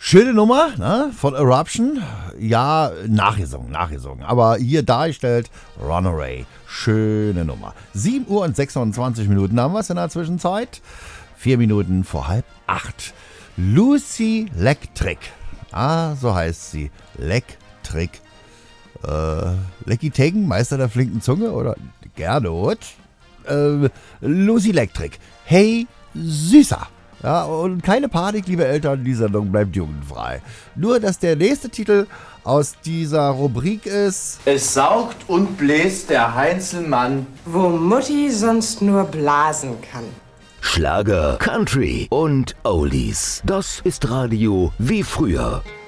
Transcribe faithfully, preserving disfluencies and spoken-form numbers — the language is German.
Schöne Nummer, ne, von Eruption. Ja, nachgesungen, nachgesungen. Aber hier dargestellt Runaway. Schöne Nummer. sieben Uhr und sechsundzwanzig Minuten haben wir es in der Zwischenzeit. Vier Minuten vor halb acht. Lucy Lectric. Ah, so heißt sie. Lectric. Äh, Lecky Tegen, Meister der flinken Zunge? Oder Gernot? Äh, Lucy Lectric. Hey, Süßer. Ja, und keine Panik, liebe Eltern, die Sendung bleibt jugendfrei. Nur, dass der nächste Titel aus dieser Rubrik ist: Es saugt und bläst der Heinzelmann, wo Mutti sonst nur blasen kann. Schlager, Country und Oldies. Das ist Radio wie früher.